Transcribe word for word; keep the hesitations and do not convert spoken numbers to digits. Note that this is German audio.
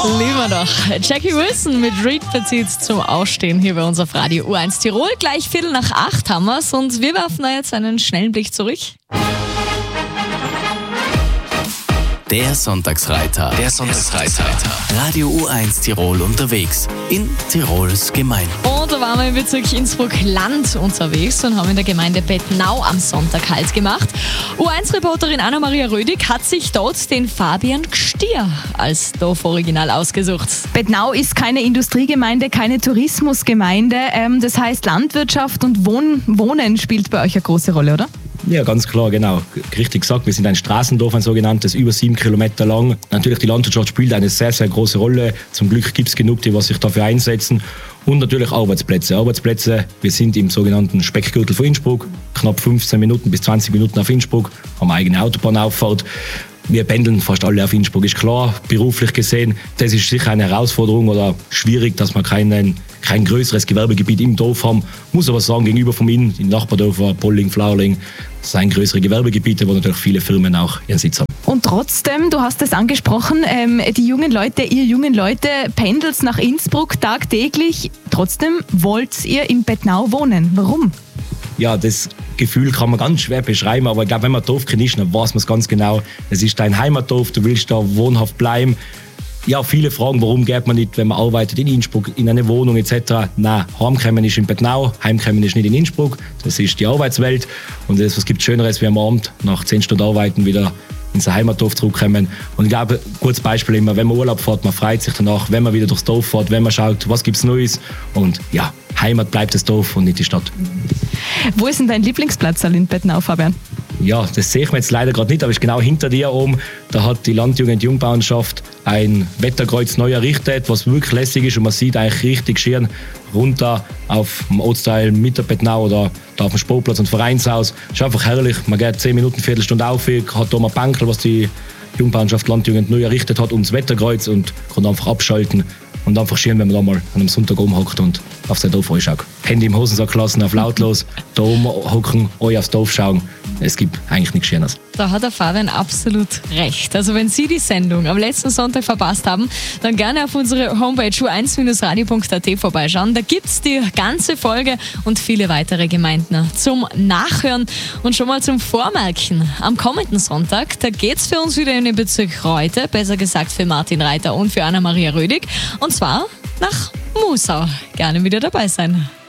Lieber noch. Jackie Wilson mit Reed bezieht zum Ausstehen hier bei uns auf Radio U eins Tirol. Gleich Viertel nach acht haben wir's und wir werfen da jetzt einen schnellen Blick zurück. Der Sonntagsreiter. Der Sonntagsreiter. Radio U eins Tirol unterwegs. In Tirols Gemeinden. Und da waren wir im Bezirk Innsbruck-Land unterwegs und haben in der Gemeinde Bettnau am Sonntag Halt gemacht. U eins-Reporterin Anna-Maria Rödig hat sich dort den Fabian Gstier als Dorforiginal ausgesucht. Bettnau ist keine Industriegemeinde, keine Tourismusgemeinde. Ähm, das heißt, Landwirtschaft und Wohn- Wohnen spielt bei euch eine große Rolle, oder? Ja, ganz klar, genau. Richtig gesagt, wir sind ein Straßendorf, ein sogenanntes, über sieben Kilometer lang. Natürlich, die Landwirtschaft spielt eine sehr, sehr große Rolle. Zum Glück gibt es genug, die was sich dafür einsetzen. Und natürlich Arbeitsplätze. Arbeitsplätze, wir sind im sogenannten Speckgürtel von Innsbruck, knapp fünfzehn Minuten bis zwanzig Minuten auf Innsbruck, haben eine eigene Autobahnauffahrt. Wir pendeln fast alle auf Innsbruck, ist klar, beruflich gesehen. Das ist sicher eine Herausforderung oder schwierig, dass wir keinen, kein größeres Gewerbegebiet im Dorf haben. Muss aber sagen, gegenüber von Ihnen, in Nachbardörfer, Polling, Flauling, das sind größere Gewerbegebiete, wo natürlich viele Firmen auch ihren Sitz haben. Und trotzdem, du hast es angesprochen, ähm, die jungen Leute, ihr jungen Leute pendelt nach Innsbruck tagtäglich. Trotzdem wollt ihr in Bettnau wohnen. Warum? Ja, das Gefühl kann man ganz schwer beschreiben, aber ich glaube, wenn man Dorf kennt, dann weiß man es ganz genau. Es ist dein Heimatdorf, du willst da wohnhaft bleiben. Ja, viele fragen, warum geht man nicht, wenn man arbeitet in Innsbruck, in eine Wohnung et cetera. Nein, heimkommen ist in Bettnau, heimkommen ist nicht in Innsbruck. Das ist die Arbeitswelt und es, was gibt Schöneres, wie am Abend nach zehn Stunden Arbeiten wieder in sein Heimatdorf zurückkommen. Und ich glaube, ein kurzes Beispiel immer, wenn man Urlaub fährt, man freut sich danach, wenn man wieder durchs Dorf fährt, wenn man schaut, was gibt's Neues. Und ja, Heimat bleibt das Dorf und nicht die Stadt. Wo ist denn dein Lieblingsplatz in Bettnau, Fabian? Ja, das sehe ich mir jetzt leider gerade nicht, aber ist genau hinter dir oben. Da hat die Landjugend Jungbauernschaft ein Wetterkreuz neu errichtet, was wirklich lässig ist und man sieht eigentlich richtig schön runter auf dem Ortsteil mit der Bettnau oder da auf dem Sportplatz und Vereinshaus. Ist einfach herrlich. Man geht zehn Minuten, Viertelstunde auf, hat da mal Bänkel, was die Jungbauernschaft Landjugend neu errichtet hat, ums Wetterkreuz und kann einfach abschalten. Und einfach schön, wenn man da mal an einem Sonntag rumhockt und auf sein Dorf schaut. Handy im Hosensack lassen, auf lautlos, da oben hocken, euch aufs Dorf schauen. Es gibt eigentlich nichts Schönes. Da hat der Fabian absolut recht. Also wenn Sie die Sendung am letzten Sonntag verpasst haben, dann gerne auf unsere Homepage u eins radio punkt a t vorbeischauen. Da gibt es die ganze Folge und viele weitere Gemeinden zum Nachhören und schon mal zum Vormerken. Am kommenden Sonntag, da geht es für uns wieder in den Bezirk Reute, besser gesagt für Martin Reiter und für Anna-Maria Rödig. Und zwar nach Musau. Gerne wieder dabei sein.